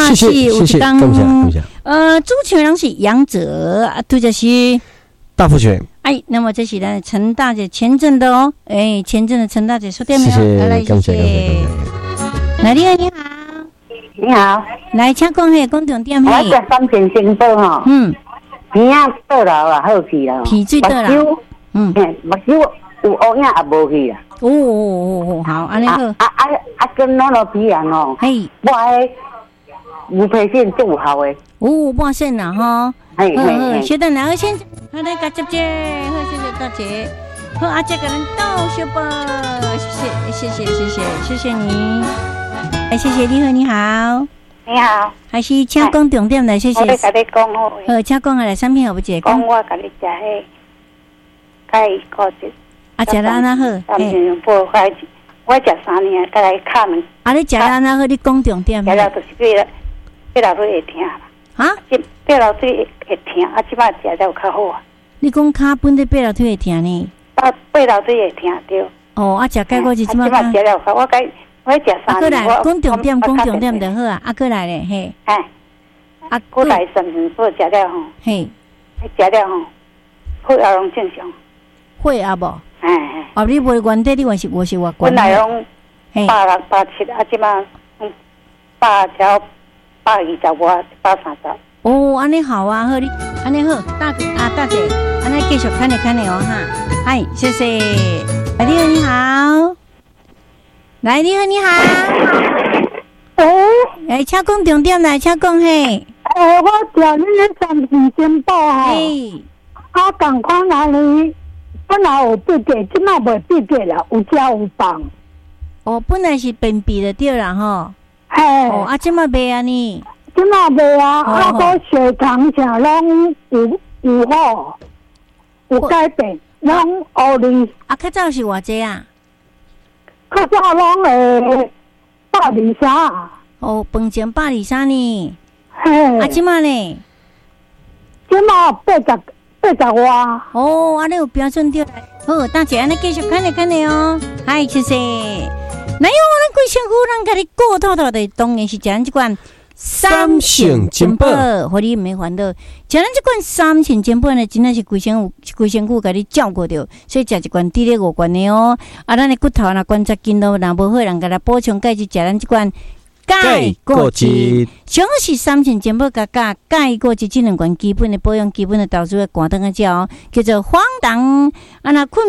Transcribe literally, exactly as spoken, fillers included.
谢谢谢谢，感谢感谢。 呃，主持人是杨哲，啊，对着是大福全。 哎，那么这是咱陈大姐签证的哦，哎，签证的陈大姐说对没有？ 谢谢， 来， 感谢感谢。 来，你好，你好， 你好， 来，请讲嘿，讲重点嘿。 我食三千星宝吼， 嗯， 鼻啊倒流啊，好去啦， 鼻水倒流，嗯， 目睭有乌影也无去啦。 哦哦哦，好，安尼好。 啊啊啊，跟那个鼻炎哦， 嘿， 我迄无皮线最有效的。 哦，半线啦哈。 嘿嘿嘿， 稍等，来，先，好来，甲接接，好，谢谢大姐。好，阿姐给人倒小吧，谢谢，谢谢，谢谢，谢谢你。哎，谢谢你好，你好， 你好， 还是请讲重点来，谢谢。 我咧甲你讲好。 好，请讲来，产品好不姐？ 讲我甲你食迄钙固质。 啊，食了安那好？ 三千八块，我食三年，甲来看两。 啊，你食了安那好？你讲重点。 食了就是八了，八了腿会疼啦。 啊？ 八了腿会疼，啊，即摆食了有较好啊。 你讲脚本的八了腿会疼呢？ 八八了腿会疼对。 哦，啊，食钙固质即摆。 即摆食了，我该我食三年。 啊，过来，讲重点，讲重点就好啊。啊，过来咧，嘿。 哎。啊，过来三千八食了吼。嘿。食了吼，血压拢正常。 血压无？ 哎哎。 哦，你无原底，你还是我是我本来拢百六百七，啊，即摆嗯百条百二十外，百三十。 哦，安尼好啊，好你，安尼好，大啊大姐，安尼继续看你看你哦哈，嗨，谢谢，来你好你好，来你好你好， 诶， 来请讲重点来，请讲嘿， 诶，我调你咧三四千宝吼，啊，共款安尼，本来有闭过，即摆袂闭过啦，有食有放。 哦，本来是便秘的对啦吼， 嘿， 哦，啊，即摆袂安尼。 即马袂啊，啊，我血糖啥拢有有好，有改变，拢学哩。 啊，较早是偌济啊？ 较早拢会百二三。 哦，饭前百二三呢。 嘿。 啊，即马呢？ 即马八十八十外。 哦，安尼有标准对。好，大姐，安尼继续看你看你哦。嗨，谢谢。来哟，咱贵幸福，咱甲你过透透的，当然是食咱即款。三性珍宝，互你免烦恼。食咱即款三性珍宝呢，真正是规身有规身躯，甲你照顾着，所以食一罐滴咧五罐的哦。啊，咱的骨头若关节筋络若无好，人甲来补充钙质，食咱即罐钙固质。上好是三性珍宝加加钙固质这两罐基本的保养、基本的投资的关灯个照，叫做黄糖。啊，若困。